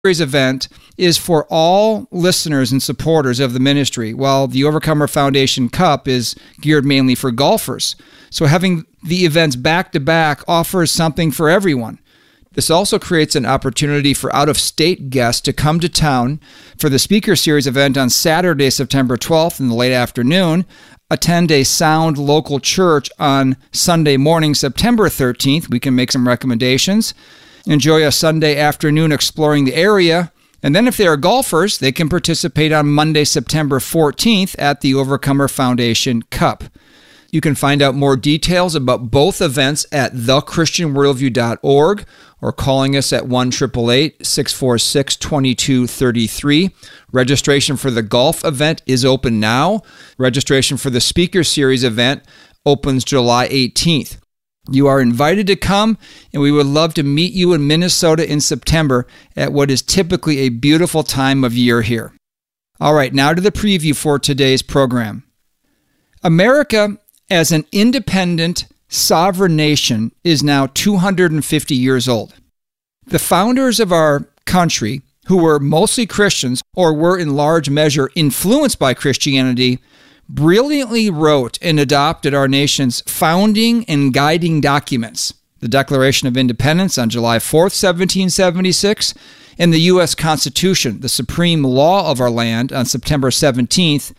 Series event is for all listeners and supporters of the ministry, while the Overcomer Foundation Cup is geared mainly for golfers. So having the events back-to-back offers something for everyone. This also creates an opportunity for out-of-state guests to come to town for the Speaker Series event on Saturday, September 12th in the late afternoon, attend a Sound local church on Sunday morning, September 13th. We can make some recommendations. Enjoy a Sunday afternoon exploring the area. And then if they are golfers, they can participate on Monday, September 14th at the Overcomer Foundation Cup. You can find out more details about both events at thechristianworldview.org or calling us at 1-888-646-2233. Registration for the golf event is open now. Registration for the Speaker Series event opens July 18th. You are invited to come, and we would love to meet you in Minnesota in September at what is typically a beautiful time of year here. All right, now to the preview for today's program. America, as an independent, sovereign nation, is now 250 years old. The founders of our country, who were mostly Christians or were in large measure influenced by Christianity, brilliantly wrote and adopted our nation's founding and guiding documents, the Declaration of Independence on July 4th, 1776, and the U.S. Constitution, the supreme law of our land, on September 17th,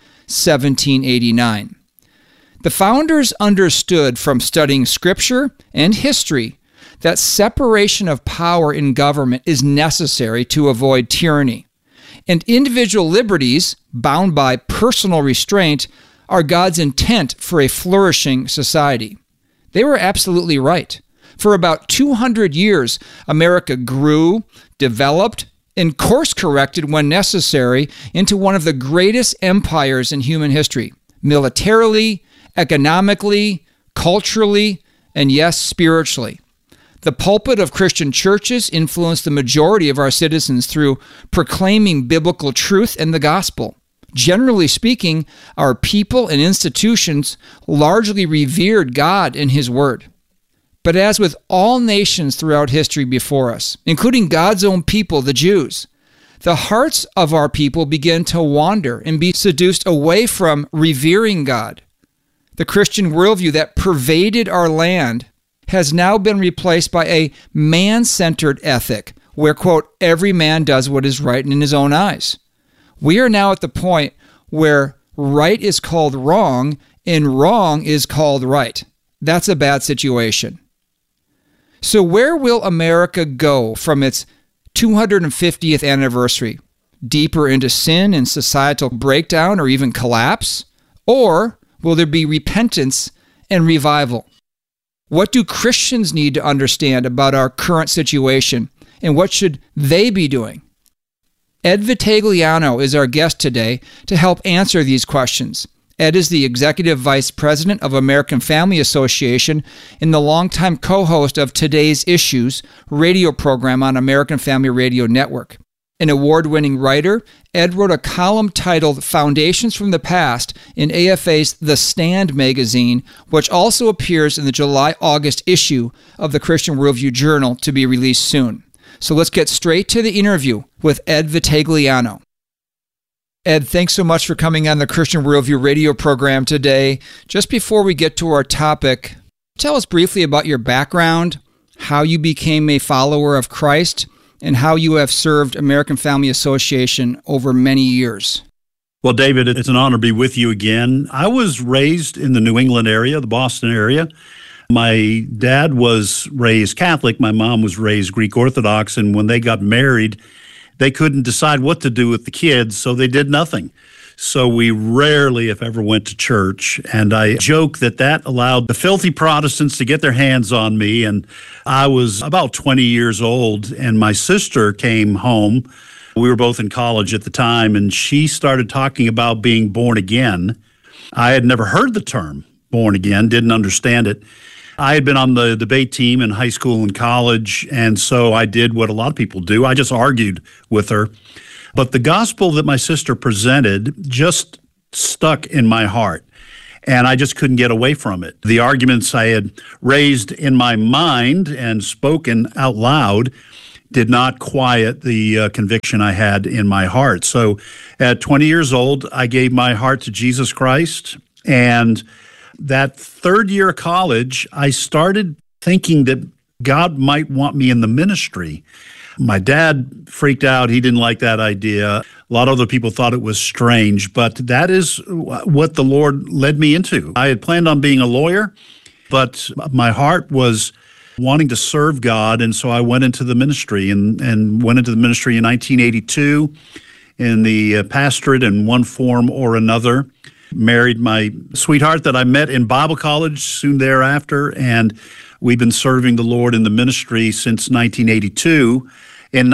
1789. The founders understood from studying Scripture and history that separation of power in government is necessary to avoid tyranny, and individual liberties, bound by personal restraint, are God's intent for a flourishing society. They were absolutely right. For about 200 years, America grew, developed, and course-corrected when necessary into one of the greatest empires in human history, militarily, economically, culturally, and yes, spiritually. The pulpit of Christian churches influenced the majority of our citizens through proclaiming biblical truth and the gospel. Generally speaking, our people and institutions largely revered God and His Word. But as with all nations throughout history before us, including God's own people, the Jews, the hearts of our people began to wander and be seduced away from revering God. The Christian worldview that pervaded our land has now been replaced by a man-centered ethic where, quote, every man does what is right in his own eyes. We are now at the point where right is called wrong and wrong is called right. That's a bad situation. So where will America go from its 250th anniversary? Deeper into sin and societal breakdown or even collapse? Or will there be repentance and revival? What do Christians need to understand about our current situation, and what should they be doing? Ed Vitagliano is our guest today to help answer these questions. Ed is the Executive Vice President of American Family Association and the longtime co-host of Today's Issues radio program on American Family Radio Network. An award-winning writer, Ed wrote a column titled Foundations from the Past in AFA's The Stand magazine, which also appears in the July-August issue of the Christian Worldview Journal to be released soon. So let's get straight to the interview with Ed Vitagliano. Ed, thanks so much for coming on the Christian Worldview radio program today. Just before we get to our topic, tell us briefly about your background, how you became a follower of Christ, and how you have served American Family Association over many years. Well, David, it's an honor to be with you again. I was raised in the New England area, the Boston area. My dad was raised Catholic. My mom was raised Greek Orthodox. And when they got married, they couldn't decide what to do with the kids, so they did nothing. So we rarely, if ever, went to church. And I joke that allowed the filthy Protestants to get their hands on me. And I was about 20 years old, and my sister came home. We were both in college at the time, and she started talking about being born again. I had never heard the term born again, didn't understand it. I had been on the debate team in high school and college, and so I did what a lot of people do. I just argued with her. But the gospel that my sister presented just stuck in my heart, and I just couldn't get away from it. The arguments I had raised in my mind and spoken out loud did not quiet the conviction I had in my heart. So at 20 years old, I gave my heart to Jesus Christ. And that third year of college, I started thinking that God might want me in the ministry. My dad freaked out. He didn't like that idea. A lot of other people thought it was strange, but that is what the Lord led me into. I had planned on being a lawyer, but my heart was wanting to serve God, and so I went into the ministry and went into the ministry in 1982 in the pastorate in one form or another. Married my sweetheart that I met in Bible college soon thereafter, and we've been serving the Lord in the ministry since 1982. In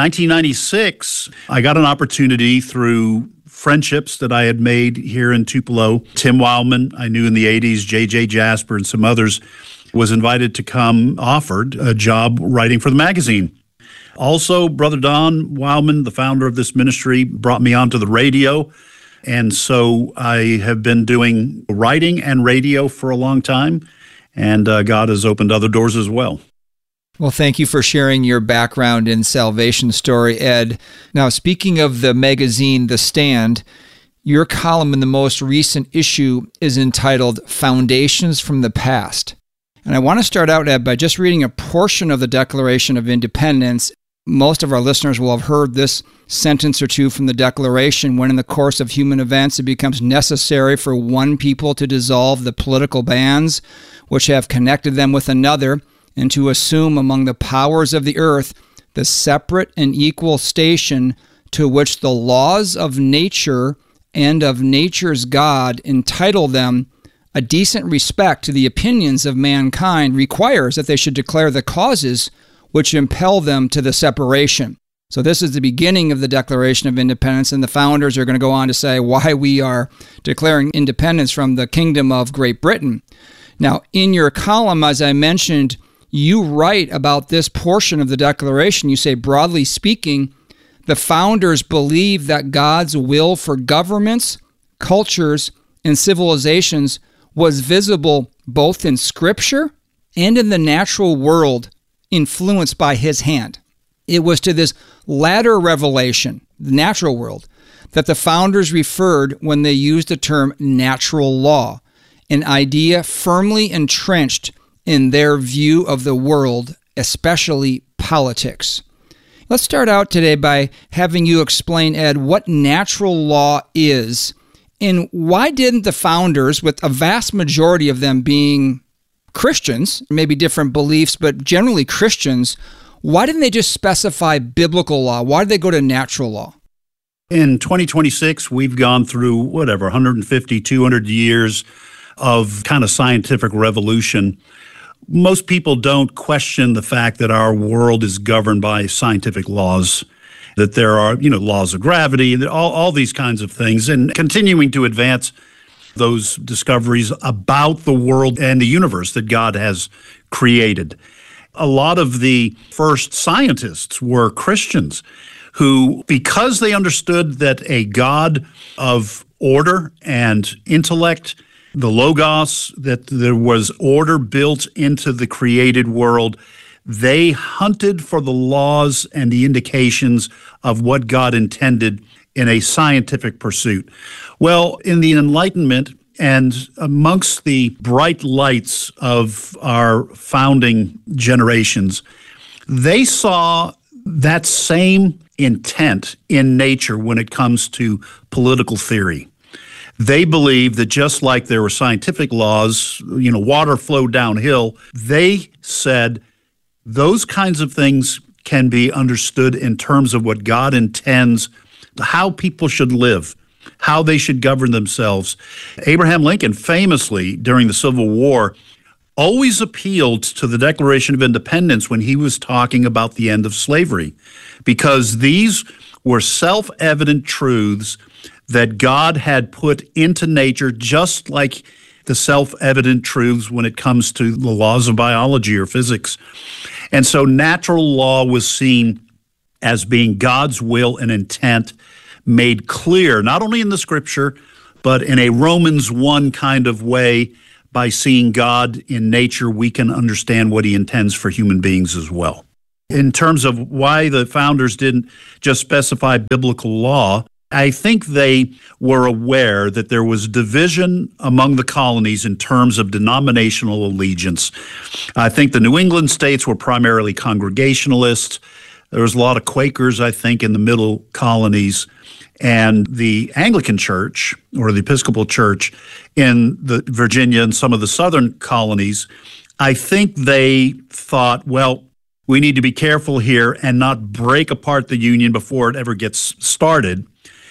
1996, I got an opportunity through friendships that I had made here in Tupelo. Tim Wildman, I knew in the 80s, J.J. Jasper, and some others, was invited to come, offered a job writing for the magazine. Also, Brother Don Wildman, the founder of this ministry, brought me onto the radio. And so I have been doing writing and radio for a long time, and God has opened other doors as well. Well, thank you for sharing your background and salvation story, Ed. Now, speaking of the magazine, The Stand, your column in the most recent issue is entitled Foundations from the Past. And I want to start out, Ed, by just reading a portion of the Declaration of Independence. Most of our listeners will have heard this sentence or two from the Declaration: when in the course of human events it becomes necessary for one people to dissolve the political bands which have connected them with another, and to assume among the powers of the earth the separate and equal station to which the laws of nature and of nature's God entitle them, a decent respect to the opinions of mankind requires that they should declare the causes which impel them to the separation. So this is the beginning of the Declaration of Independence, and the founders are going to go on to say why we are declaring independence from the Kingdom of Great Britain. Now, in your column, as I mentioned, you write about this portion of the Declaration. You say, broadly speaking, the founders believe that God's will for governments, cultures, and civilizations was visible both in Scripture and in the natural world, influenced by His hand. It was to this latter revelation, the natural world, that the founders referred when they used the term natural law, an idea firmly entrenched in their view of the world, especially politics. Let's start out today by having you explain, Ed, what natural law is, and why didn't the founders, with a vast majority of them being Christians, maybe different beliefs, but generally Christians, why didn't they just specify biblical law? Why did they go to natural law? In 2026, we've gone through, 150, 200 years of kind of scientific revolution. Most people don't question the fact that our world is governed by scientific laws, that there are, laws of gravity, all these kinds of things, and continuing to advance those discoveries about the world and the universe that God has created. A lot of the first scientists were Christians who, because they understood that a God of order and intellect, the Logos, that there was order built into the created world, they hunted for the laws and the indications of what God intended in a scientific pursuit. Well, in the Enlightenment and amongst the bright lights of our founding generations, they saw that same intent in nature when it comes to political theory. They believed that just like there were scientific laws, water flowed downhill, they said those kinds of things can be understood in terms of what God intends, how people should live, how they should govern themselves. Abraham Lincoln famously, during the Civil War, always appealed to the Declaration of Independence when he was talking about the end of slavery, because these were self-evident truths that God had put into nature, just like the self-evident truths when it comes to the laws of biology or physics. And so natural law was seen as being God's will and intent made clear, not only in the Scripture, but in a Romans 1 kind of way. By seeing God in nature, we can understand what He intends for human beings as well. In terms of why the founders didn't just specify biblical law, I think they were aware that there was division among the colonies in terms of denominational allegiance. I think the New England states were primarily Congregationalists. There was a lot of Quakers, I think, in the middle colonies. And the Anglican Church, or the Episcopal Church in the Virginia and some of the southern colonies, I think they thought, well, we need to be careful here and not break apart the Union before it ever gets started.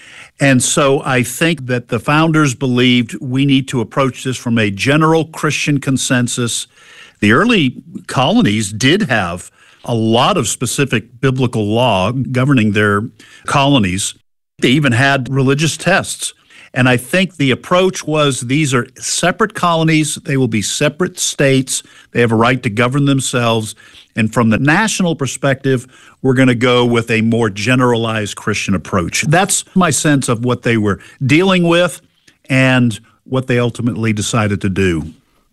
And so I think that the founders believed we need to approach this from a general Christian consensus. The early colonies did have a lot of specific biblical law governing their colonies. They even had religious tests. And I think the approach was these are separate colonies. They will be separate states. They have a right to govern themselves. And from the national perspective, we're going to go with a more generalized Christian approach. That's my sense of what they were dealing with and what they ultimately decided to do.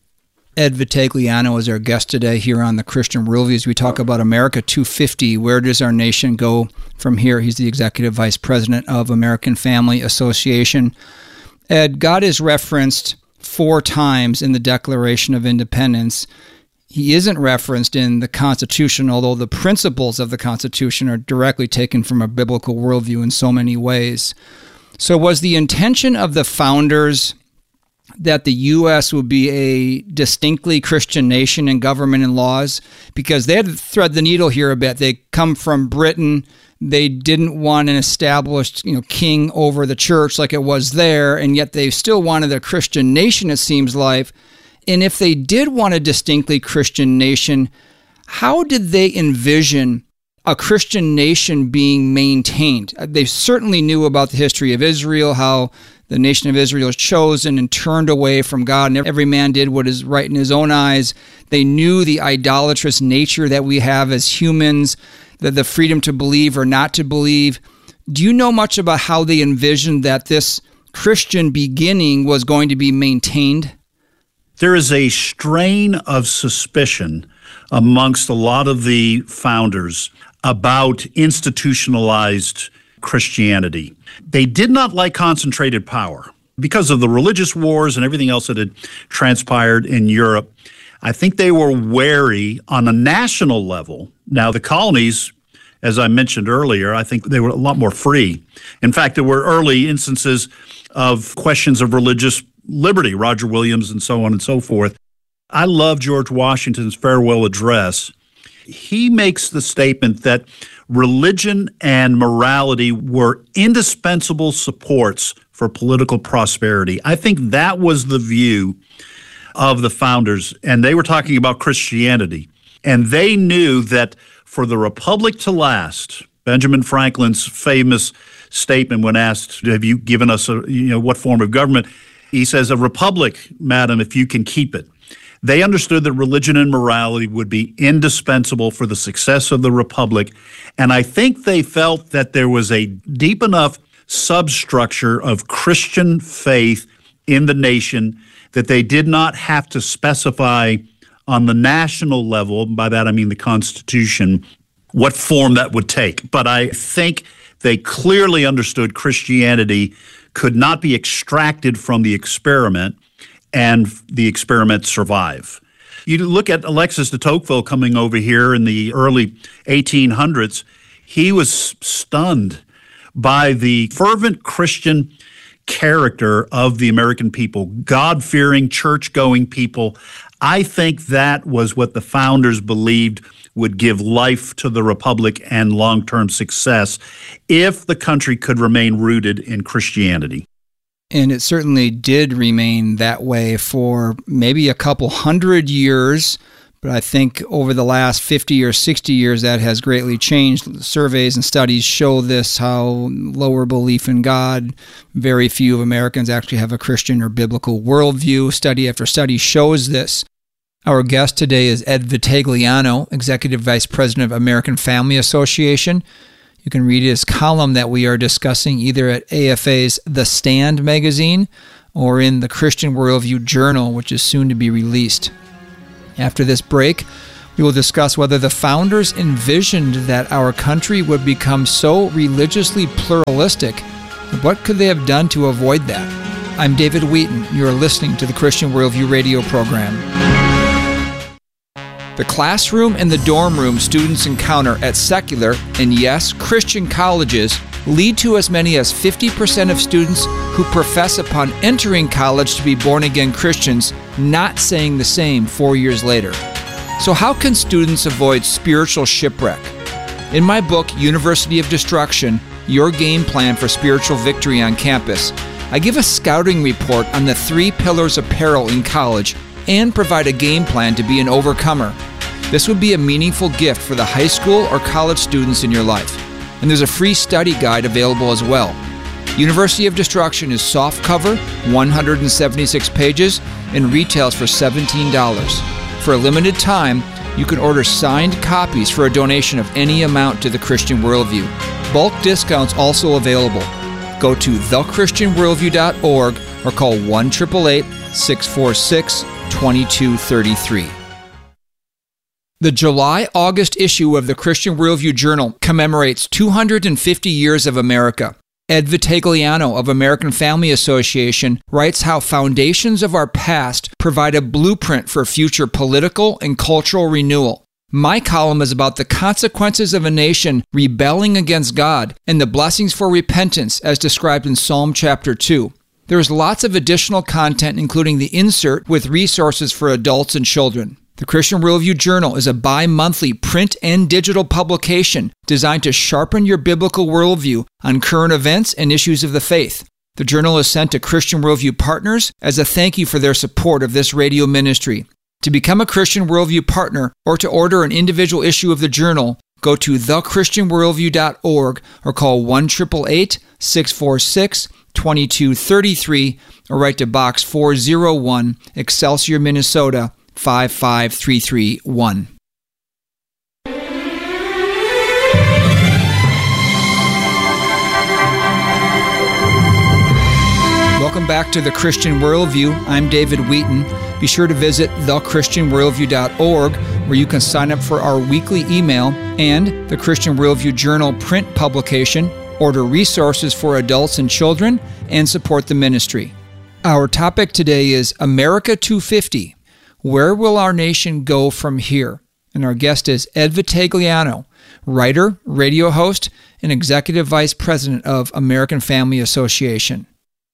Ed Vitagliano is our guest today here on the Christian Worldview as we talk about America 250. Where does our nation go from here? He's the Executive Vice President of American Family Association. Ed, God is referenced 4 times in the Declaration of Independence. He isn't referenced in the Constitution, although the principles of the Constitution are directly taken from a biblical worldview in so many ways. So was the intention of the founders that the U.S. would be a distinctly Christian nation in government and laws? Because they had to thread the needle here a bit. They come from Britain. They didn't want an established, king over the church like it was there, and yet they still wanted a Christian nation, it seems like. And if they did want a distinctly Christian nation, how did they envision a Christian nation being maintained? They certainly knew about the history of Israel, how the nation of Israel was chosen and turned away from God, and every man did what is right in his own eyes. They knew the idolatrous nature that we have as humans, the freedom to believe or not to believe. Do you know much about how they envisioned that this Christian beginning was going to be maintained? There is a strain of suspicion amongst a lot of the founders about institutionalized Christianity. They did not like concentrated power because of the religious wars and everything else that had transpired in Europe. I think they were wary on a national level. Now, the colonies, as I mentioned earlier, I think they were a lot more free. In fact, there were early instances of questions of religious liberty, Roger Williams and so on and so forth. I love George Washington's farewell address. He makes the statement that religion and morality were indispensable supports for political prosperity. I think that was the view of the founders, and they were talking about Christianity. And they knew that for the republic to last, Benjamin Franklin's famous statement when asked, have you given us what form of government? He says, a republic, madam, if you can keep it. They understood that religion and morality would be indispensable for the success of the republic. And I think they felt that there was a deep enough substructure of Christian faith in the nation that they did not have to specify on the national level, by that I mean the Constitution, what form that would take. But I think they clearly understood Christianity could not be extracted from the experiment and the experiment survive. You look at Alexis de Tocqueville coming over here in the early 1800s, he was stunned by the fervent Christian character of the American people, God-fearing, church-going people. I think that was what the founders believed would give life to the republic and long-term success if the country could remain rooted in Christianity. And it certainly did remain that way for maybe a couple hundred years, but I think over the last 50 or 60 years that has greatly changed. Surveys and studies show this, how lower belief in God. Very few of Americans actually have a Christian or biblical worldview. Study after study shows this. Our guest today is Ed Vitagliano, Executive Vice President of American Family Association. You can read his column that we are discussing either at AFA's The Stand magazine or in the Christian Worldview Journal, which is soon to be released. After this break, We will discuss whether the founders envisioned that our country would become so religiously pluralistic, and what could they have done to avoid that? I'm David Wheaton. You are listening to the Christian Worldview radio program. The classroom and the dorm room students encounter at secular, and yes, Christian colleges lead to as many as 50% of students who profess upon entering college to be born-again Christians not saying the same 4 years later. So how can students avoid spiritual shipwreck? In my book, University of Destruction, Your Game Plan for Spiritual Victory on Campus, I give a scouting report on the 3 pillars of peril in college and provide a game plan to be an overcomer. This would be a meaningful gift for the high school or college students in your life. And there's a free study guide available as well. University of Destruction is softcover, 176 pages, and retails for $17. For a limited time, you can order signed copies for a donation of any amount to the Christian Worldview. Bulk discounts also available. Go to thechristianworldview.org or call 1-888-646-2233. The July-August issue of the Christian Worldview Journal commemorates 250 years of America. Ed Vitagliano of American Family Association writes how foundations of our past provide a blueprint for future political and cultural renewal. My column is about the consequences of a nation rebelling against God and the blessings for repentance as described in Psalm chapter 2. There is lots of additional content, including the insert with resources for adults and children. The Christian Worldview Journal is a bi-monthly print and digital publication designed to sharpen your biblical worldview on current events and issues of the faith. The journal is sent to Christian Worldview partners as a thank you for their support of this radio ministry. To become a Christian Worldview partner or to order an individual issue of the journal, go to thechristianworldview.org or call 1-888-646-2233 or write to Box 401, Excelsior, Minnesota, 55331. Welcome back to the Christian Worldview. I'm David Wheaton. Be sure to visit thechristianworldview.org where you can sign up for our weekly email and the Christian Worldview Journal print publication, order resources for adults and children, and support the ministry. Our topic today is America 250. Where will our nation go from here? And our guest is Ed Vitagliano, writer, radio host, and executive vice president of American Family Association.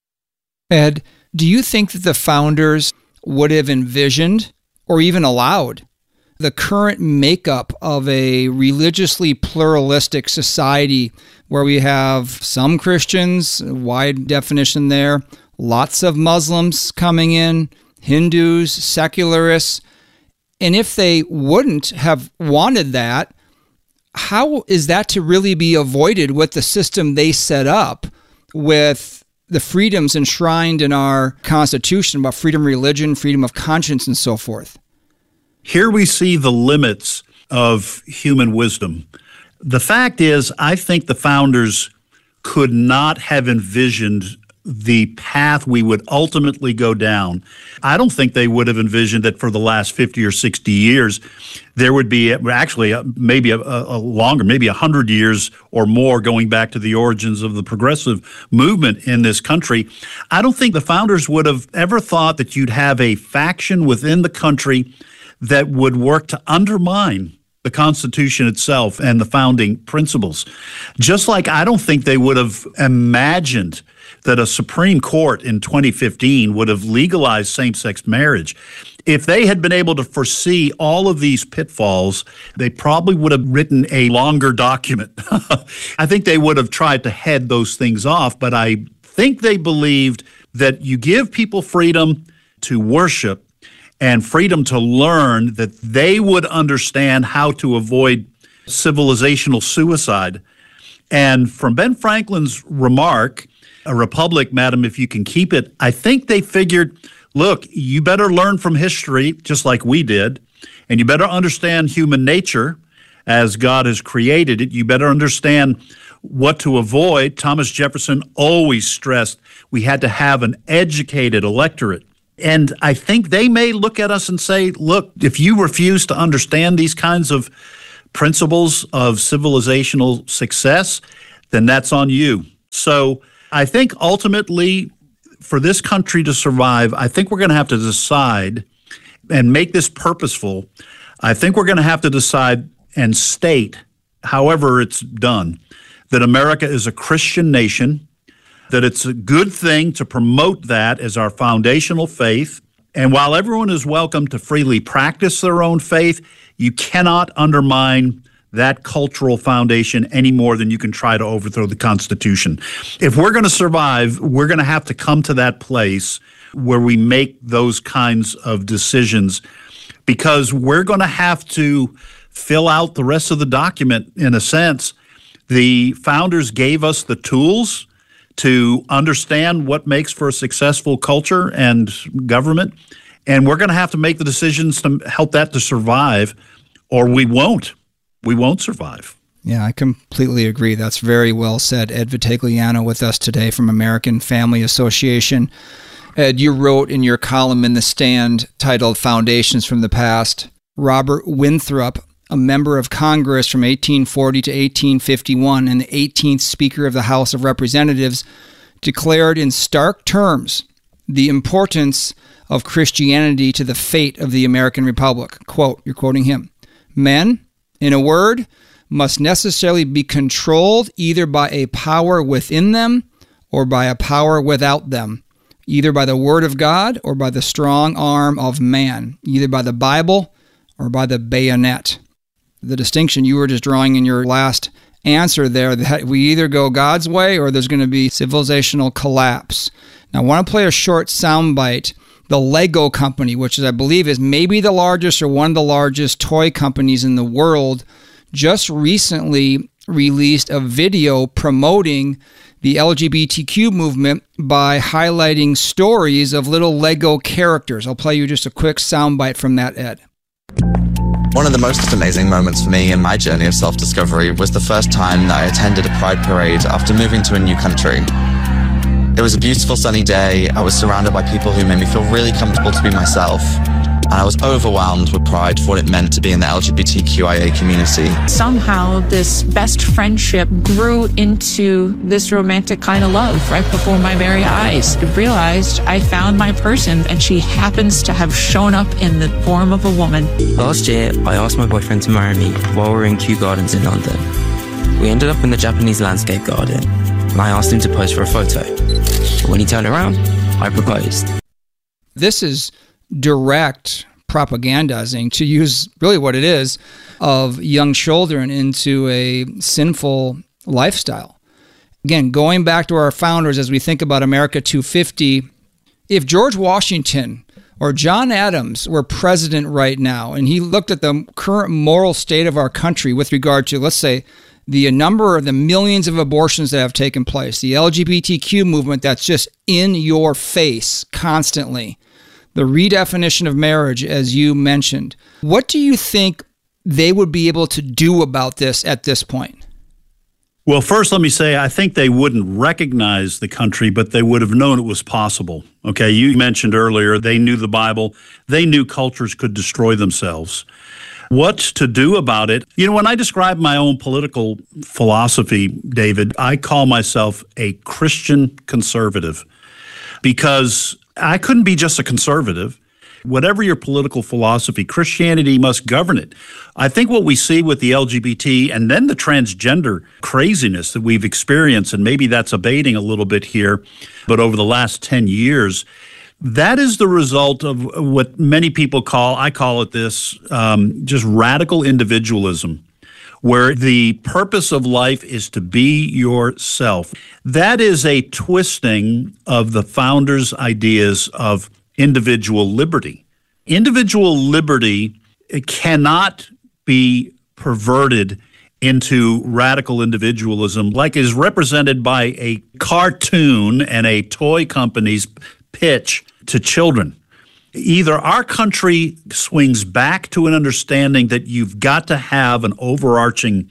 Ed, do you think that the founders would have envisioned or even allowed the current makeup of a religiously pluralistic society where we have some Christians, wide definition there, lots of Muslims coming in, Hindus, secularists, and if they wouldn't have wanted that, how is that to really be avoided with the system they set up with the freedoms enshrined in our Constitution about freedom of religion, freedom of conscience, and so forth? Here we see the limits of human wisdom. The fact is, I think the founders could not have envisioned the path we would ultimately go down. I don't think they would have envisioned that for the last 50 or 60 years, there would be actually maybe a longer, maybe 100 years or more going back to the origins of the progressive movement in this country. I don't think the founders would have ever thought that you'd have a faction within the country that would work to undermine the Constitution itself and the founding principles. Just like I don't think they would have imagined that a Supreme Court in 2015 would have legalized same-sex marriage. If they had been able to foresee all of these pitfalls, they probably would have written a longer document. I think they would have tried to head those things off, but I think they believed that you give people freedom to worship and freedom to learn, that they would understand how to avoid civilizational suicide. And from Ben Franklin's remark, "A republic, madam, if you can keep it," I think they figured, look, you better learn from history, just like we did, and you better understand human nature as God has created it. You better understand what to avoid. Thomas Jefferson always stressed we had to have an educated electorate. And I think they may look at us and say, look, if you refuse to understand these kinds of principles of civilizational success, then that's on you. So I think ultimately, for this country to survive, I think we're going to have to decide and make this purposeful. I think we're going to have to decide and state, however it's done, that America is a Christian nation, that it's a good thing to promote that as our foundational faith. And while everyone is welcome to freely practice their own faith, you cannot undermine that cultural foundation any more than you can try to overthrow the Constitution. If we're going to survive, we're going to have to come to that place where we make those kinds of decisions, because we're going to have to fill out the rest of the document in a sense. The founders gave us the tools to understand what makes for a successful culture and government, and we're going to have to make the decisions to help that to survive, or we won't. We won't survive. Yeah, I completely agree. That's very well said. Ed Vitagliano with us today from American Family Association. Ed, you wrote in your column in The Stand titled Foundations from the Past, Robert Winthrop, a member of Congress from 1840 to 1851 and the 18th Speaker of the House of Representatives, declared in stark terms the importance of Christianity to the fate of the American Republic. Quote, you're quoting him, "Men, in a word, must necessarily be controlled either by a power within them or by a power without them, either by the word of God or by the strong arm of man, either by the Bible or by the bayonet." The distinction you were just drawing in your last answer there, that we either go God's way or there's going to be civilizational collapse. Now, I want to play a short soundbite. The Lego company, which is, I believe, is maybe the largest or one of the largest toy companies in the world, just recently released a video promoting the LGBTQ movement by highlighting stories of little Lego characters. I'll play you just a quick soundbite from that, Ed. One of the most amazing moments for me in my journey of self-discovery was the first time that I attended a pride parade after moving to a new country. It was a beautiful sunny day. I was surrounded by people who made me feel really comfortable to be myself. And I was overwhelmed with pride for what it meant to be in the LGBTQIA community. Somehow this best friendship grew into this romantic kind of love right before my very eyes. I realized I found my person, and she happens to have shown up in the form of a woman. Last year, I asked my boyfriend to marry me while we were in Kew Gardens in London. We ended up in the Japanese landscape garden, and I asked him to pose for a photo. When he turned around, I proposed. This is direct propagandizing, to use really what it is, of young children into a sinful lifestyle. Again, going back to our founders as we think about America 250, if George Washington or John Adams were president right now and he looked at the current moral state of our country with regard to, let's say, the number of the millions of abortions that have taken place, the LGBTQ movement that's just in your face constantly, the redefinition of marriage, as you mentioned, what do you think they would be able to do about this at this point? Well, first, let me say, I think they wouldn't recognize the country, but they would have known it was possible. Okay, you mentioned earlier, they knew the Bible. They knew cultures could destroy themselves. What to do about it? You know, when I describe my own political philosophy, David, I call myself a Christian conservative, because I couldn't be just a conservative. Whatever your political philosophy, Christianity must govern it. I think what we see with the LGBT and then the transgender craziness that we've experienced, and maybe that's abating a little bit here, but over the last 10 years, that is the result of what many people call, I call it this, just radical individualism, where the purpose of life is to be yourself. That is a twisting of the founders' ideas of individual liberty. Individual liberty cannot be perverted into radical individualism like is represented by a cartoon and a toy company's pitch to children. Either our country swings back to an understanding that you've got to have an overarching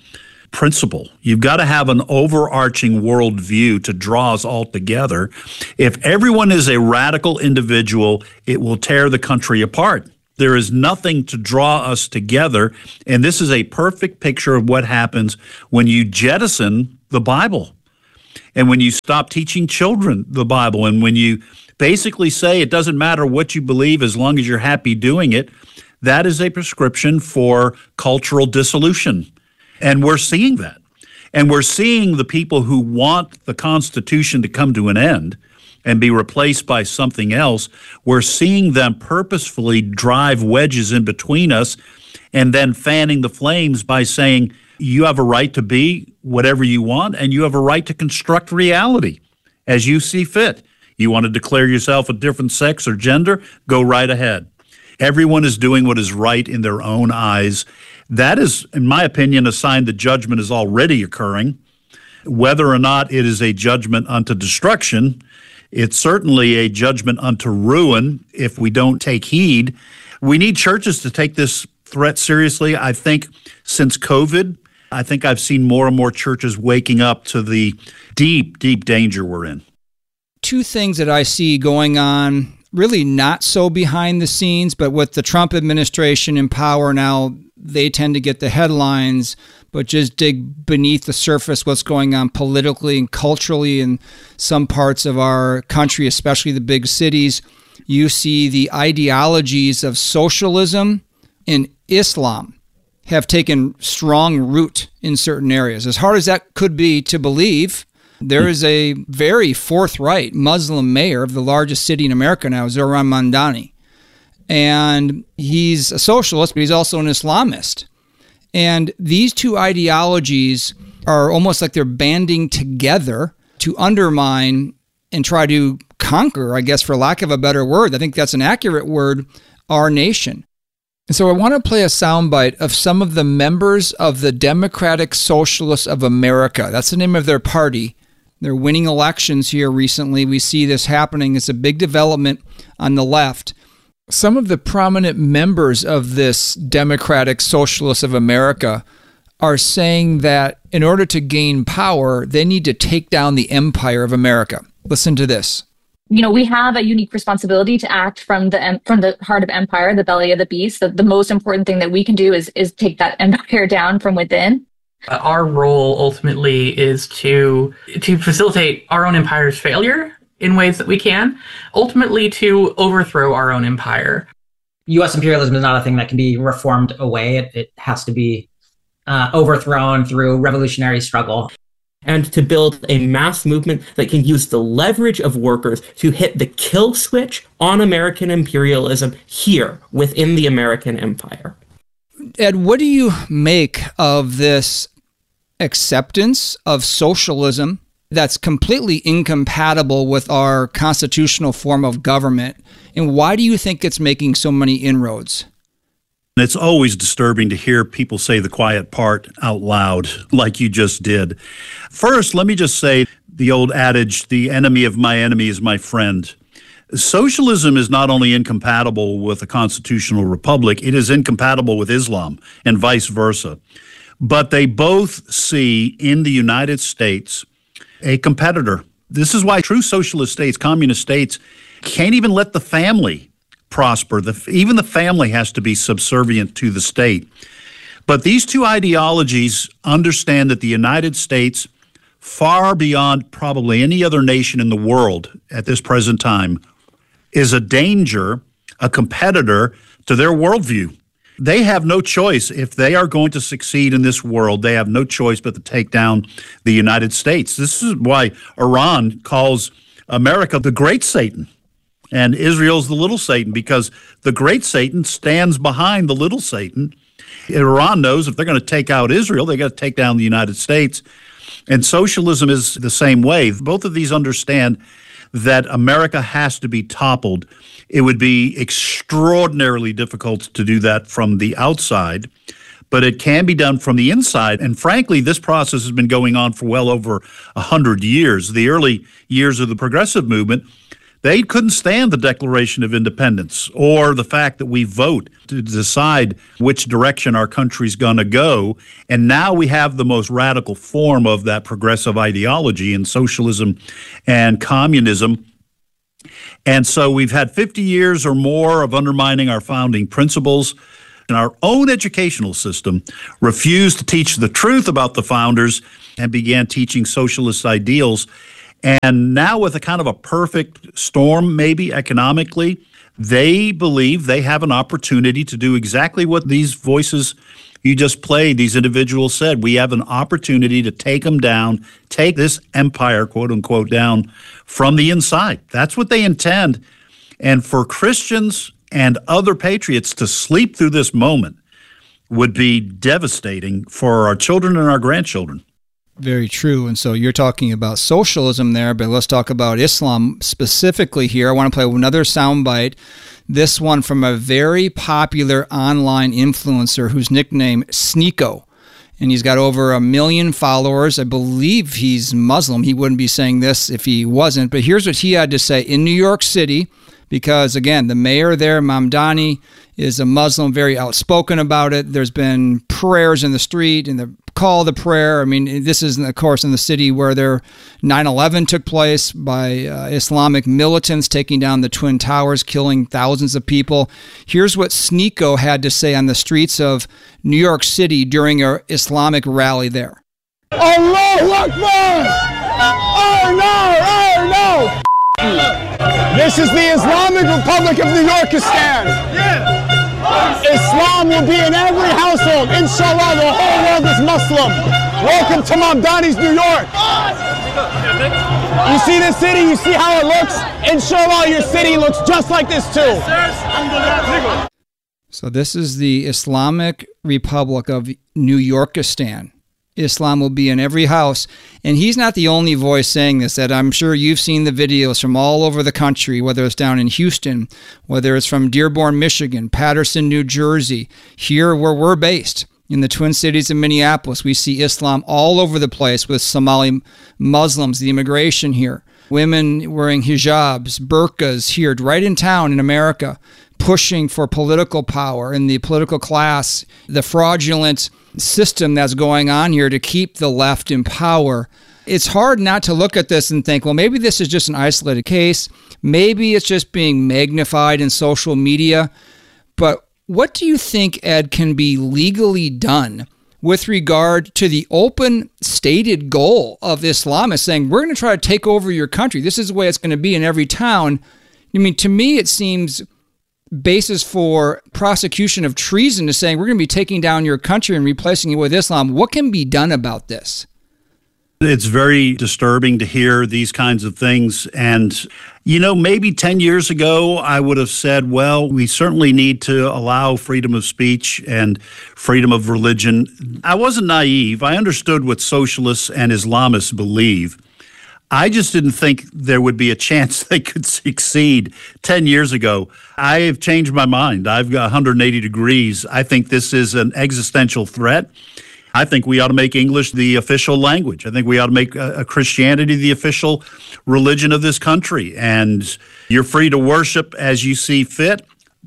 principle. You've got to have an overarching worldview to draw us all together. If everyone is a radical individual, it will tear the country apart. There is nothing to draw us together, and this is a perfect picture of what happens when you jettison the Bible and when you stop teaching children the Bible and when you basically say it doesn't matter what you believe as long as you're happy doing it. That is a prescription for cultural dissolution. And we're seeing that. And we're seeing the people who want the Constitution to come to an end and be replaced by something else, we're seeing them purposefully drive wedges in between us and then fanning the flames by saying, you have a right to be whatever you want, and you have a right to construct reality as you see fit. You want to declare yourself a different sex or gender? Go right ahead. Everyone is doing what is right in their own eyes. That is, in my opinion, a sign that judgment is already occurring. Whether or not it is a judgment unto destruction, it's certainly a judgment unto ruin if we don't take heed. We need churches to take this threat seriously. I think since COVID, I think I've seen more and more churches waking up to the deep, deep danger we're in. Two things that I see going on, really not so behind the scenes, but with the Trump administration in power now, they tend to get the headlines, but just dig beneath the surface what's going on politically and culturally in some parts of our country, especially the big cities. You see the ideologies of socialism and Islam have taken strong root in certain areas. As hard as that could be to believe, there is a very forthright Muslim mayor of the largest city in America now, Zohran Mamdani. And he's a socialist, but he's also an Islamist. And these two ideologies are almost like they're banding together to undermine and try to conquer, I guess, for lack of a better word, I think that's an accurate word, our nation. And so I want to play a soundbite of some of the members of the Democratic Socialists of America. That's the name of their party. They're winning elections here recently. We see this happening. It's a big development on the left. Some of the prominent members of this Democratic Socialists of America are saying that in order to gain power, they need to take down the empire of America. Listen to this. You know, we have a unique responsibility to act from the heart of empire, the belly of the beast. The most important thing that we can do is take that empire down from within. Our role ultimately is to facilitate our own empire's failure in ways that we can, ultimately to overthrow our own empire. U.S. imperialism is not a thing that can be reformed away. It has to be overthrown through revolutionary struggle. And to build a mass movement that can use the leverage of workers to hit the kill switch on American imperialism here within the American empire. Ed, what do you make of this acceptance of socialism that's completely incompatible with our constitutional form of government? And why do you think it's making so many inroads? It's always disturbing to hear people say the quiet part out loud, like you just did. First, let me just say the old adage, the enemy of my enemy is my friend. Socialism is not only incompatible with a constitutional republic, it is incompatible with Islam and vice versa. But they both see in the United States a competitor. This is why true socialist states, communist states, can't even let the family prosper. Even the family has to be subservient to the state. But these two ideologies understand that the United States, far beyond probably any other nation in the world at this present time, is a danger, a competitor to their worldview. They have no choice. If they are going to succeed in this world, they have no choice but to take down the United States. This is why Iran calls America the great Satan and Israel's the little Satan, because the great Satan stands behind the little Satan. Iran knows if they're going to take out Israel, they got to take down the United States. And socialism is the same way. Both of these understand that America has to be toppled. It would be extraordinarily difficult to do that from the outside, but it can be done from the inside. And frankly, this process has been going on for well over 100 years. The early years of the progressive movement They couldn't stand the Declaration of Independence or the fact that we vote to decide which direction our country's going to go. And now we have the most radical form of that progressive ideology in socialism and communism. And so we've had 50 years or more of undermining our founding principles. And our own educational system refused to teach the truth about the founders and began teaching socialist ideals. And now with a kind of a perfect storm, maybe economically, they believe they have an opportunity to do exactly what these voices you just played, these individuals said. We have an opportunity to take them down, take this empire, quote unquote, down from the inside. That's what they intend. And for Christians and other patriots to sleep through this moment would be devastating for our children and our grandchildren. Very true. And so you're talking about socialism there, but let's talk about Islam specifically here. I want to play another soundbite, this one from a very popular online influencer whose nickname Sneako. And he's got over 1 million followers. I believe he's Muslim. He wouldn't be saying this if he wasn't. But here's what he had to say in New York City, because, again, the mayor there, Mamdani, is a Muslim, very outspoken about it. There's been prayers in the street and the call to prayer. I mean, this is, of course, in the city where their 9/11 took place by Islamic militants taking down the Twin Towers, killing thousands of people. Here's what Sneako had to say on the streets of New York City during an Islamic rally there. Allahu Akbar! Oh no! Oh no! This is the Islamic Republic of New Yorkistan. Islam will be in every household. Inshallah, the whole world is Muslim. Welcome to Mamdani's New York. You see this city? You see how it looks? Inshallah, your city looks just like this too. So this is the Islamic Republic of New Yorkistan. Islam will be in every house. And he's not the only voice saying this. That I'm sure you've seen the videos from all over the country, whether it's down in Houston, whether it's from Dearborn, Michigan, Patterson, New Jersey, here where we're based, in the Twin Cities of Minneapolis. We see Islam all over the place with Somali Muslims, the immigration here, women wearing hijabs, burqas here, right in town in America, pushing for political power in the political class, the fraudulent system that's going on here to keep the left in power. It's hard not to look at this and think, well, maybe this is just an isolated case. Maybe it's just being magnified in social media. But what do you think, Ed, can be legally done with regard to the open stated goal of Islamists saying, we're going to try to take over your country. This is the way it's going to be in every town. I mean, to me, it seems basis for prosecution of treason is saying we're going to be taking down your country and replacing it with Islam. What can be done about this? It's very disturbing to hear these kinds of things. And, maybe 10 years ago, I would have said, well, we certainly need to allow freedom of speech and freedom of religion. I wasn't naive. I understood what socialists and Islamists believe. I just didn't think there would be a chance they could succeed 10 years ago. I have changed my mind. I've got 180 degrees. I think this is an existential threat. I think we ought to make English the official language. I think we ought to make Christianity the official religion of this country. And you're free to worship as you see fit,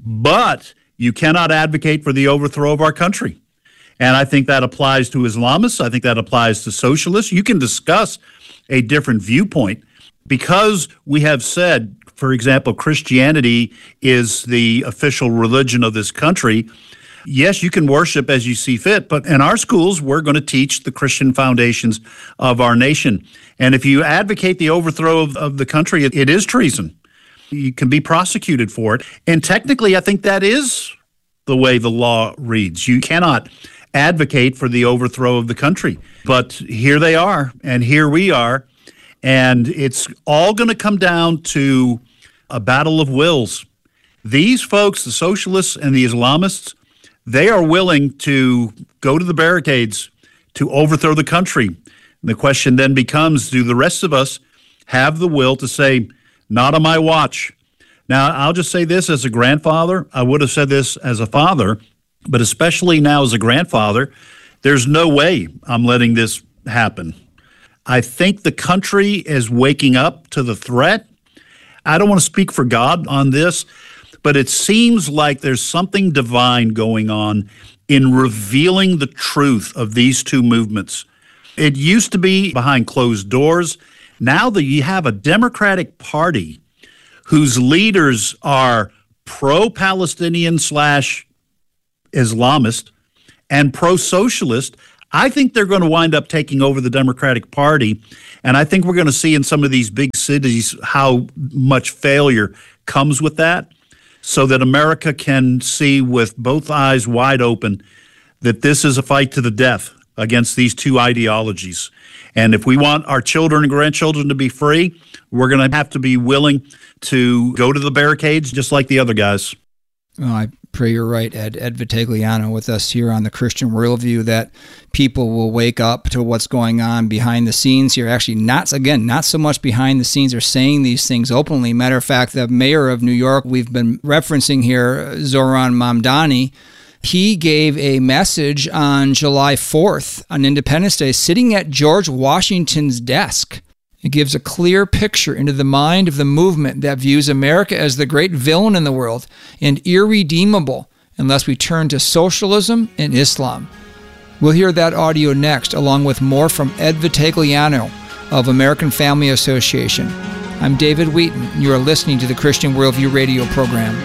but you cannot advocate for the overthrow of our country. And I think that applies to Islamists. I think that applies to socialists. You can discuss a different viewpoint because we have said, for example, Christianity is the official religion of this country. Yes, you can worship as you see fit, but in our schools, we're going to teach the Christian foundations of our nation. And if you advocate the overthrow of the country, it is treason. You can be prosecuted for it. And technically, I think that is the way the law reads. You cannot advocate for the overthrow of the country. But here they are, and here we are, and it's all going to come down to a battle of wills. These folks, the socialists and the Islamists, they are willing to go to the barricades to overthrow the country. And the question then becomes, do the rest of us have the will to say, not on my watch? Now, I'll just say this as a grandfather. I would have said this as a father, but especially now as a grandfather, there's no way I'm letting this happen. I think the country is waking up to the threat. I don't want to speak for God on this, but it seems like there's something divine going on in revealing the truth of these two movements. It used to be behind closed doors. Now that you have a Democratic Party whose leaders are pro-Palestinian / Islamist and pro-socialist, I think they're going to wind up taking over the Democratic Party. And I think we're going to see in some of these big cities how much failure comes with that, so that America can see with both eyes wide open that this is a fight to the death against these two ideologies. And if we want our children and grandchildren to be free, we're going to have to be willing to go to the barricades just like the other guys. Well, I pray you're right, Ed. Ed Vitagliano with us here on the Christian Worldview, that people will wake up to what's going on behind the scenes here. Actually, not so much behind the scenes. They're saying these things openly. Matter of fact, the mayor of New York, we've been referencing here, Zoran Mamdani, he gave a message on July 4th on Independence Day sitting at George Washington's desk. It gives a clear picture into the mind of the movement that views America as the great villain in the world and irredeemable unless we turn to socialism and Islam. We'll hear that audio next, along with more from Ed Vitagliano of American Family Association. I'm David Wheaton, and you are listening to the Christian Worldview radio program.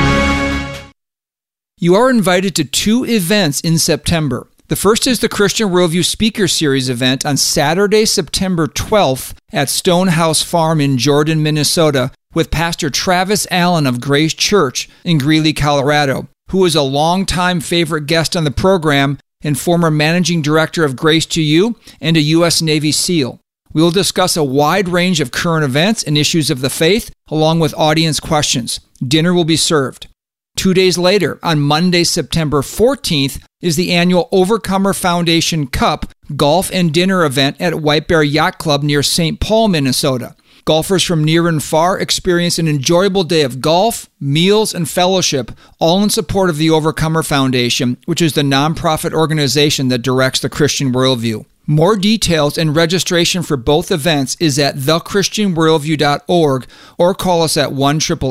You are invited to 2 events in September. The first is the Christian Worldview Speaker Series event on Saturday, September 12th at Stonehouse Farm in Jordan, Minnesota, with Pastor Travis Allen of Grace Church in Greeley, Colorado, who is a longtime favorite guest on the program and former managing director of Grace to You and a U.S. Navy SEAL. We will discuss a wide range of current events and issues of the faith, along with audience questions. Dinner will be served. 2 days later, on Monday, September 14th, is the annual Overcomer Foundation Cup golf and dinner event at White Bear Yacht Club near St. Paul, Minnesota. Golfers from near and far experience an enjoyable day of golf, meals, and fellowship, all in support of the Overcomer Foundation, which is the nonprofit organization that directs the Christian Worldview. More details and registration for both events is at thechristianworldview.org or call us at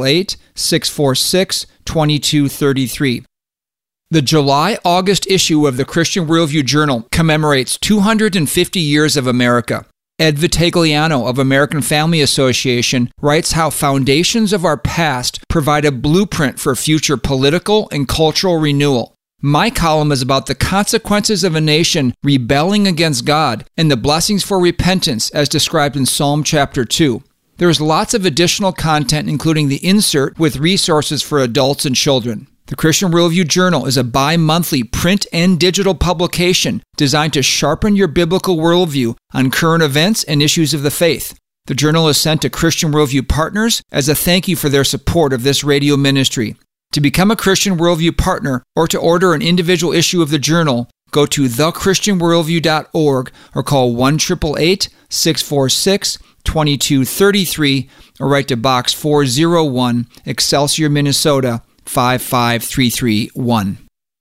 1-888-646-2233. The July-August issue of the Christian Worldview Journal commemorates 250 years of America. Ed Vitagliano of American Family Association writes how foundations of our past provide a blueprint for future political and cultural renewal. My column is about the consequences of a nation rebelling against God and the blessings for repentance as described in Psalm chapter 2. There is lots of additional content, including the insert with resources for adults and children. The Christian Worldview Journal is a bi-monthly print and digital publication designed to sharpen your biblical worldview on current events and issues of the faith. The journal is sent to Christian Worldview partners as a thank you for their support of this radio ministry. To become a Christian Worldview partner or to order an individual issue of the journal, go to thechristianworldview.org or call 1-888-646-2233 or write to Box 401, Excelsior, Minnesota 55331.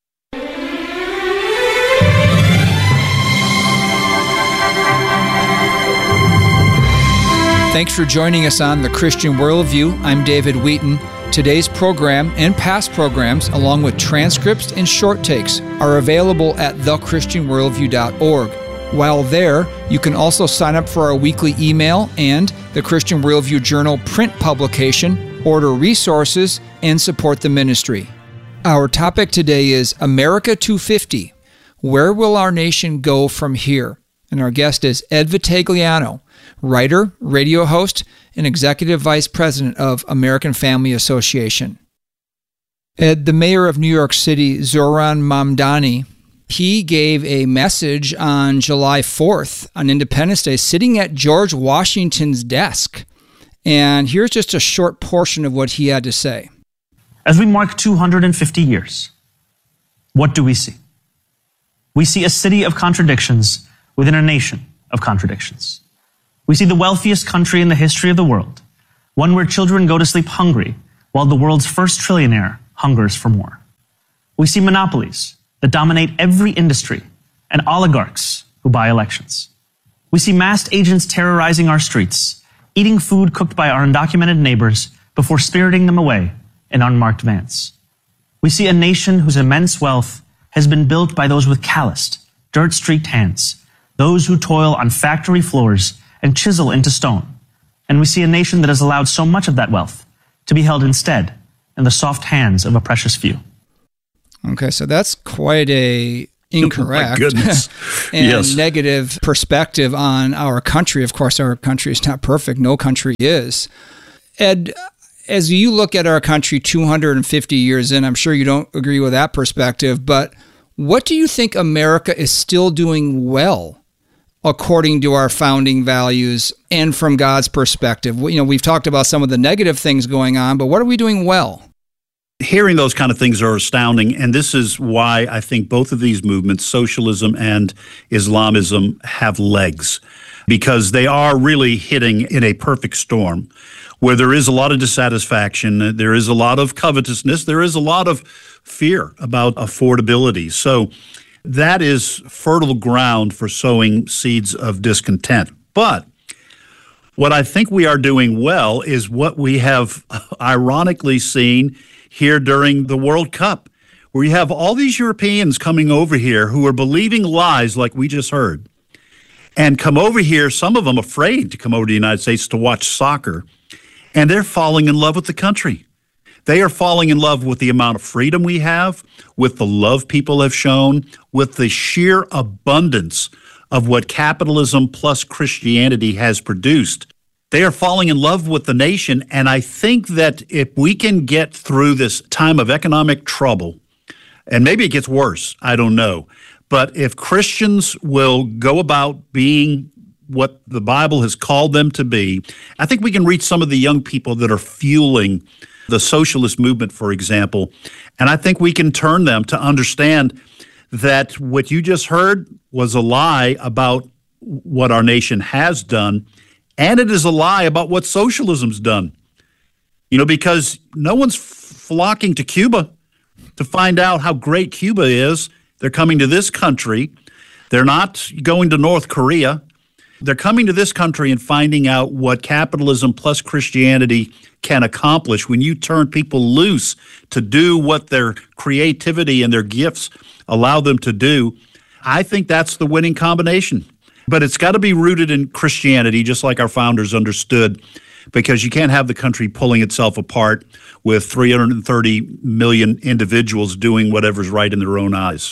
Thanks for joining us on The Christian Worldview. I'm David Wheaton. Today's program and past programs, along with transcripts and short takes, are available at thechristianworldview.org. While there, you can also sign up for our weekly email and the Christian Worldview Journal print publication, order resources, and support the ministry. Our topic today is America 250. Where will our nation go from here? And our guest is Ed Vitagliano, writer, radio host, and executive vice president of American Family Association. Ed, the mayor of New York City, Zoran Mamdani, he gave a message on July 4th on Independence Day sitting at George Washington's desk. And here's just a short portion of what he had to say. As we mark 250 years, what do we see? We see a city of contradictions within a nation of contradictions. We see the wealthiest country in the history of the world, one where children go to sleep hungry while the world's first trillionaire hungers for more. We see monopolies that dominate every industry and oligarchs who buy elections. We see masked agents terrorizing our streets, eating food cooked by our undocumented neighbors before spiriting them away in unmarked vans. We see a nation whose immense wealth has been built by those with calloused, dirt-streaked hands, those who toil on factory floors and chisel into stone. And we see a nation that has allowed so much of that wealth to be held instead in the soft hands of a precious few. Okay, so that's quite a incorrect and yes. negative perspective on our country. Of course, our country is not perfect. No country is. Ed, as you look at our country 250 years in, I'm sure you don't agree with that perspective, but what do you think America is still doing well according to our founding values and from God's perspective? You know, we've talked about some of the negative things going on, but what are we doing well? Hearing those kind of things are astounding, and this is why I think both of these movements, socialism and Islamism, have legs, because they are really hitting in a perfect storm where there is a lot of dissatisfaction, there is a lot of covetousness, there is a lot of fear about affordability. So that is fertile ground for sowing seeds of discontent. But what I think we are doing well is what we have ironically seen here during the World Cup, where you have all these Europeans coming over here who are believing lies like we just heard, and come over here, some of them afraid to come over to the United States to watch soccer, and they're falling in love with the country. They are falling in love with the amount of freedom we have, with the love people have shown, with the sheer abundance of what capitalism plus Christianity has produced. They are falling in love with the nation, and I think that if we can get through this time of economic trouble, and maybe it gets worse, I don't know, but if Christians will go about being what the Bible has called them to be, I think we can reach some of the young people that are fueling the socialist movement, for example, and I think we can turn them to understand that what you just heard was a lie about what our nation has done, and it is a lie about what socialism's done. You know, because no one's flocking to Cuba to find out how great Cuba is. They're coming to this country. They're not going to North Korea. They're coming to this country and finding out what capitalism plus Christianity can accomplish when you turn people loose to do what their creativity and their gifts allow them to do. I think that's the winning combination. But it's got to be rooted in Christianity, just like our founders understood, because you can't have the country pulling itself apart with 330 million individuals doing whatever's right in their own eyes.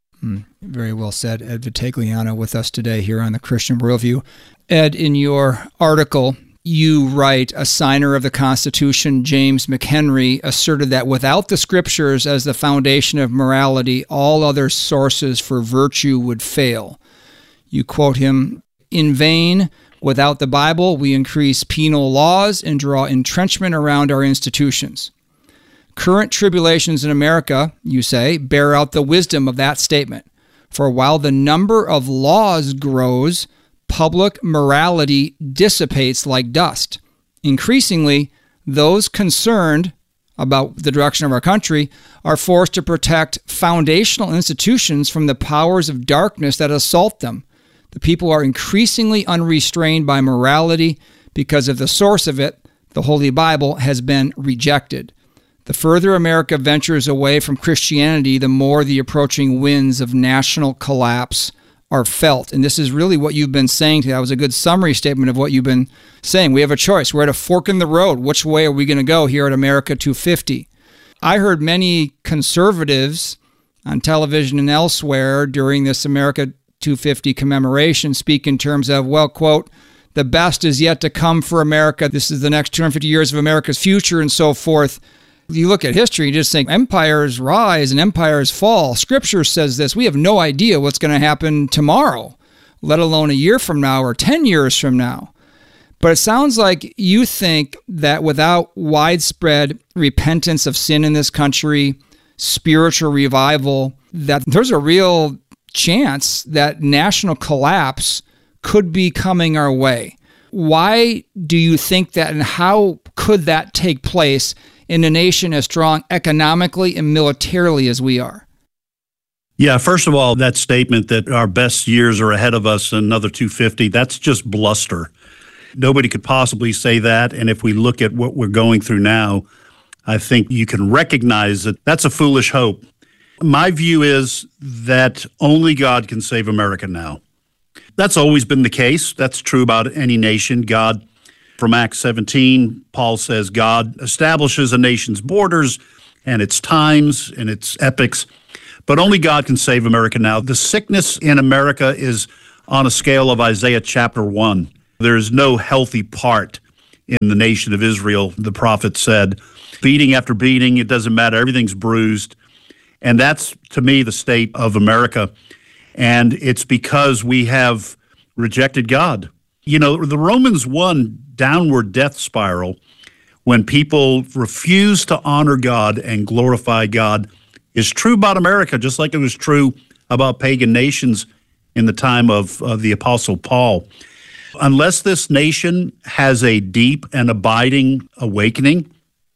Very well said. Ed Vitagliano with us today here on the Christian Worldview. Ed, in your article, you write, a signer of the Constitution, James McHenry, asserted that without the Scriptures as the foundation of morality, all other sources for virtue would fail. You quote him, "In vain, without the Bible, we increase penal laws and draw entrenchment around our institutions. Current tribulations in America," you say, "bear out the wisdom of that statement. For while the number of laws grows, public morality dissipates like dust. Increasingly, those concerned about the direction of our country are forced to protect foundational institutions from the powers of darkness that assault them. The people are increasingly unrestrained by morality because of the source of it, the Holy Bible, has been rejected. The further America ventures away from Christianity, the more the approaching winds of national collapse are felt." And this is really what you've been saying today. That was a good summary statement of what you've been saying. We have a choice. We're at a fork in the road. Which way are we going to go here at America 250? I heard many conservatives on television and elsewhere during this America 250 commemoration speak in terms of, well, quote, "the best is yet to come for America. This is the next 250 years of America's future," and so forth. You look at history, you just think empires rise and empires fall. Scripture says this. We have no idea what's going to happen tomorrow, let alone a year from now or 10 years from now. But it sounds like you think that without widespread repentance of sin in this country, spiritual revival, that there's a real chance that national collapse could be coming our way. Why do you think that, and how could that take place in a nation as strong economically and militarily as we are? Yeah, first of all, that statement that our best years are ahead of us, another 250, that's just bluster. Nobody could possibly say that. And if we look at what we're going through now, I think you can recognize that that's a foolish hope. My view is that only God can save America now. That's always been the case. That's true about any nation. God, from Acts 17, Paul says God establishes a nation's borders and its times and its epochs, but only God can save America now. The sickness in America is on a scale of Isaiah chapter 1. There is no healthy part in the nation of Israel, the prophet said. Beating after beating, it doesn't matter. Everything's bruised. And that's, to me, the state of America. And it's because we have rejected God. You know, the Romans 1 downward death spiral, when people refuse to honor God and glorify God, is true about America, just like it was true about pagan nations in the time of the Apostle Paul. Unless this nation has a deep and abiding awakening,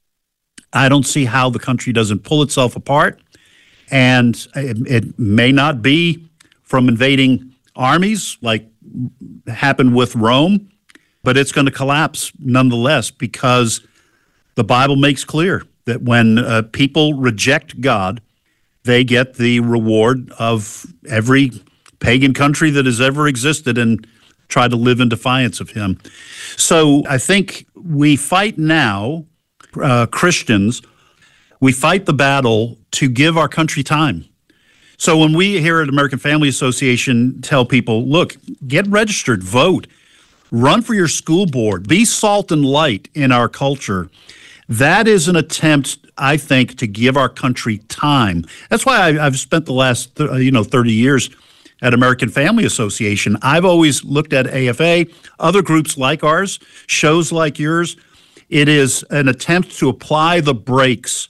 I don't see how the country doesn't pull itself apart. And it may not be from invading armies like happened with Rome, but it's going to collapse nonetheless, because the Bible makes clear that when people reject God, they get the reward of every pagan country that has ever existed and try to live in defiance of him. So I think we fight now, Christians, we fight the battle to give our country time. So when we here at American Family Association tell people, look, get registered, vote, run for your school board, be salt and light in our culture, that is an attempt, I think, to give our country time. That's why I've spent the last 30 years at American Family Association. I've always looked at AFA, other groups like ours, shows like yours. It is an attempt to apply the brakes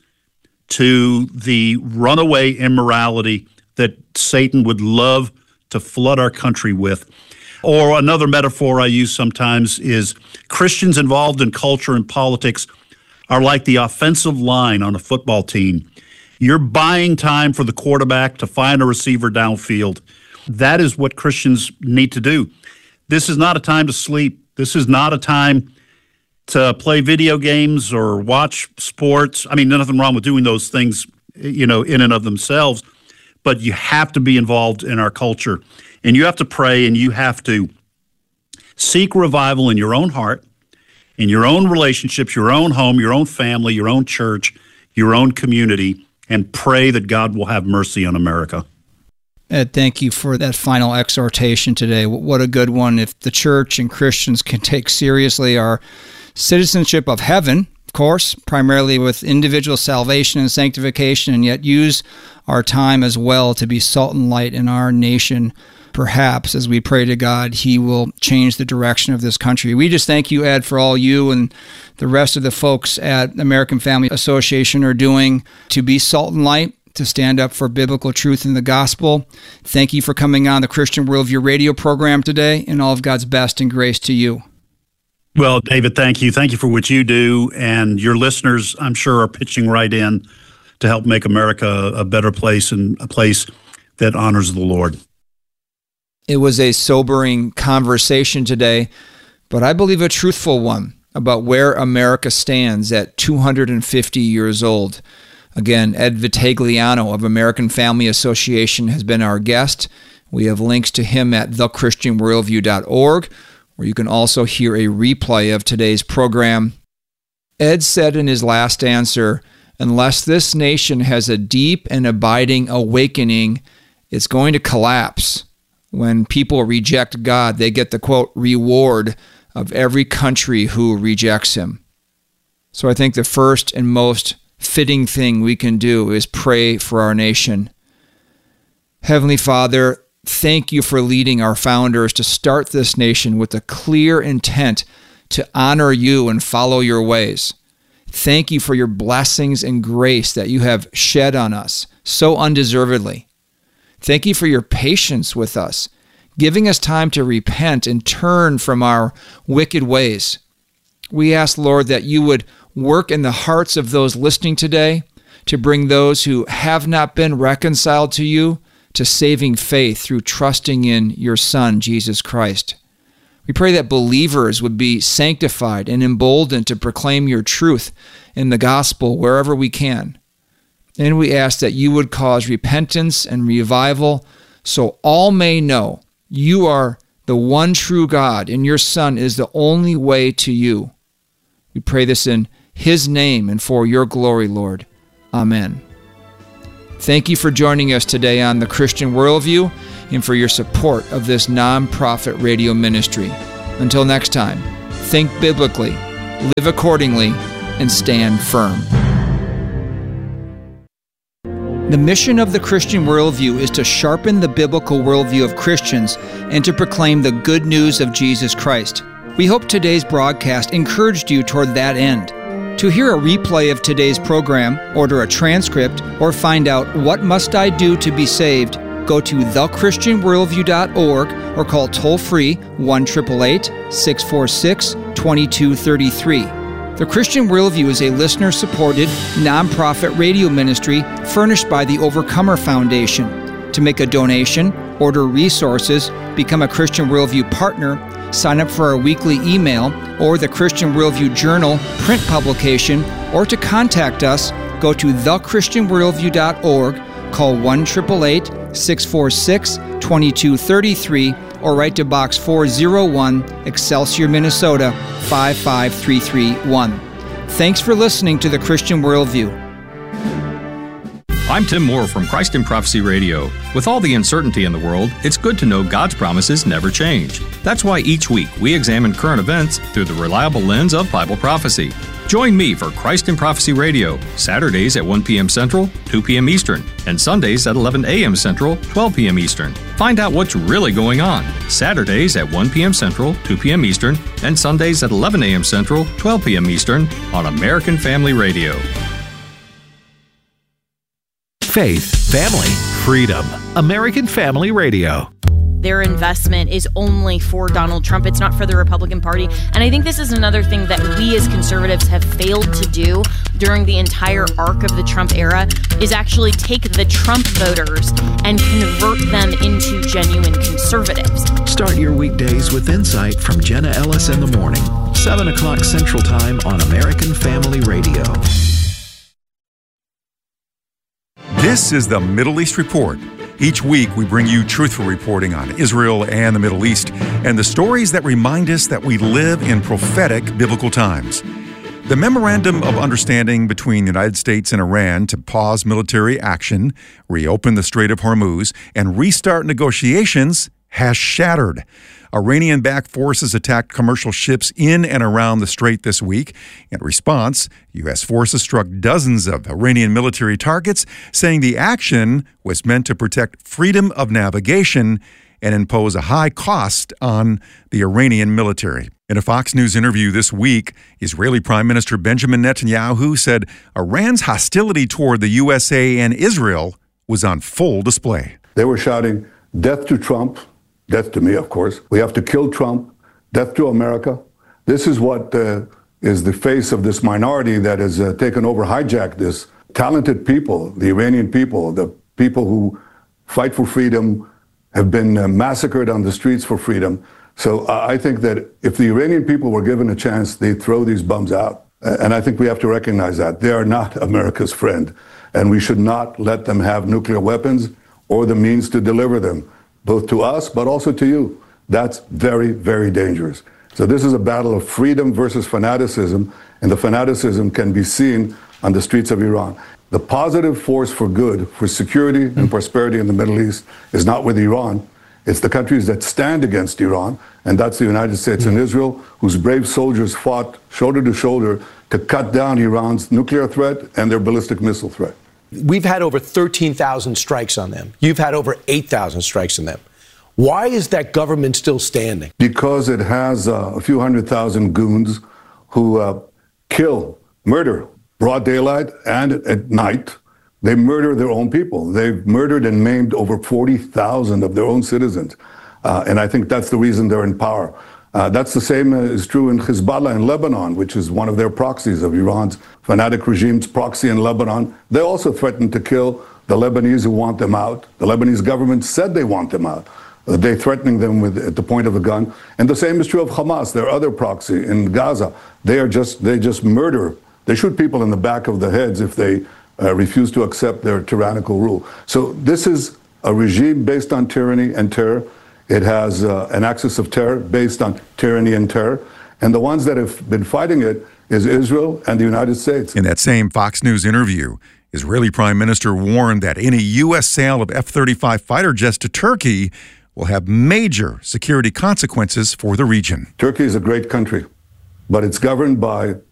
to the runaway immorality that Satan would love to flood our country with. Or another metaphor I use sometimes is Christians involved in culture and politics are like the offensive line on a football team. You're buying time for the quarterback to find a receiver downfield. That is what Christians need to do. This is not a time to sleep. This is not a time to play video games or watch sports. I mean, nothing wrong with doing those things, in and of themselves, but you have to be involved in our culture, and you have to pray, and you have to seek revival in your own heart, in your own relationships, your own home, your own family, your own church, your own community, and pray that God will have mercy on America. Ed, thank you for that final exhortation today. What a good one. If the church and Christians can take seriously our citizenship of heaven, of course, primarily with individual salvation and sanctification, and yet use our time as well to be salt and light in our nation, perhaps as we pray to God, He will change the direction of this country. We just thank you, Ed, for all you and the rest of the folks at American Family Association are doing to be salt and light, to stand up for biblical truth in the gospel. Thank you for coming on the Christian Worldview radio program today, and all of God's best and grace to you. Well, David, thank you. Thank you for what you do, and your listeners, I'm sure, are pitching right in to help make America a better place and a place that honors the Lord. It was a sobering conversation today, but I believe a truthful one about where America stands at 250 years old. Again, Ed Vitagliano of American Family Association has been our guest. We have links to him at thechristianworldview.org, where you can also hear a replay of today's program. Ed said in his last answer, unless this nation has a deep and abiding awakening, it's going to collapse. When people reject God, they get the, quote, reward of every country who rejects Him. So I think the first and most fitting thing we can do is pray for our nation. Heavenly Father, thank you for leading our founders to start this nation with a clear intent to honor you and follow your ways. Thank you for your blessings and grace that you have shed on us so undeservedly. Thank you for your patience with us, giving us time to repent and turn from our wicked ways. We ask, Lord, that you would work in the hearts of those listening today to bring those who have not been reconciled to you to saving faith through trusting in your Son, Jesus Christ. We pray that believers would be sanctified and emboldened to proclaim your truth in the gospel wherever we can. And we ask that you would cause repentance and revival so all may know you are the one true God and your Son is the only way to you. We pray this in His name and for your glory, Lord. Amen. Thank you for joining us today on The Christian Worldview and for your support of this nonprofit radio ministry. Until next time, think biblically, live accordingly, and stand firm. The mission of The Christian Worldview is to sharpen the biblical worldview of Christians and to proclaim the good news of Jesus Christ. We hope today's broadcast encouraged you toward that end. To hear a replay of today's program, order a transcript, or find out what must I do to be saved, go to thechristianworldview.org or call toll-free 1-888-646-2233. The Christian Worldview is a listener-supported, nonprofit radio ministry furnished by the Overcomer Foundation. To make a donation, order resources, become a Christian Worldview partner, sign up for our weekly email or the Christian Worldview Journal print publication, or to contact us, go to thechristianworldview.org, call 1-888-646-2233, or write to Box 401, Excelsior, Minnesota 55331. Thanks for listening to The Christian Worldview. I'm Tim Moore from Christ in Prophecy Radio. With all the uncertainty in the world, it's good to know God's promises never change. That's why each week we examine current events through the reliable lens of Bible prophecy. Join me for Christ in Prophecy Radio, Saturdays at 1 p.m. Central, 2 p.m. Eastern, and Sundays at 11 a.m. Central, 12 p.m. Eastern. Find out what's really going on. Saturdays at 1 p.m. Central, 2 p.m. Eastern, and Sundays at 11 a.m. Central, 12 p.m. Eastern on American Family Radio. Faith, family, freedom. American Family Radio. Their investment is only for Donald Trump. It's not for the Republican Party. And I think this is another thing that we as conservatives have failed to do during the entire arc of the Trump era is actually take the Trump voters and convert them into genuine conservatives. Start your weekdays with insight from Jenna Ellis in the morning, 7 o'clock Central Time on American Family Radio. This is the Middle East Report. Each week, we bring you truthful reporting on Israel and the Middle East and the stories that remind us that we live in prophetic biblical times. The Memorandum of Understanding between the United States and Iran to pause military action, reopen the Strait of Hormuz, and restart negotiations has shattered. Iranian-backed forces attacked commercial ships in and around the strait this week. In response, U.S. forces struck dozens of Iranian military targets, saying the action was meant to protect freedom of navigation and impose a high cost on the Iranian military. In a Fox News interview this week, Israeli Prime Minister Benjamin Netanyahu said Iran's hostility toward the USA and Israel was on full display. They were shouting, "Death to Trump." Death to me, of course. We have to kill Trump. Death to America. This is what is the face of this minority that has taken over, hijacked this. Talented people, the Iranian people, the people who fight for freedom, have been massacred on the streets for freedom. So I think that if the Iranian people were given a chance, they'd throw these bums out. And I think we have to recognize that. They are not America's friend. And we should not let them have nuclear weapons or the means to deliver them, both to us, but also to you. That's very, very dangerous. So this is a battle of freedom versus fanaticism, and the fanaticism can be seen on the streets of Iran. The positive force for good, for security and prosperity in the Middle East is not with Iran. It's the countries that stand against Iran, and that's the United States and Israel, whose brave soldiers fought shoulder to shoulder to cut down Iran's nuclear threat and their ballistic missile threat. We've had over 13,000 strikes on them. You've had over 8,000 strikes on them. Why is that government still standing? Because it has a few 100,000 goons who kill, murder, broad daylight and at night. They murder their own people. They've murdered and maimed over 40,000 of their own citizens. And I think that's the reason they're in power. That's the same is true in Hezbollah in Lebanon, which is one of their proxies of Iran's fanatic regime's proxy in Lebanon. They also threatened to kill the Lebanese who want them out. The Lebanese government said they want them out. They're threatening them at the point of a gun. And the same is true of Hamas, their other proxy in Gaza. They just murder. They shoot people in the back of the heads if they refuse to accept their tyrannical rule. So this is a regime based on tyranny and terror. It has an axis of terror based on tyranny and terror. And the ones that have been fighting it is Israel and the United States. In that same Fox News interview, Israeli Prime Minister warned that any U.S. sale of F-35 fighter jets to Turkey will have major security consequences for the region. Turkey is a great country, but it's governed by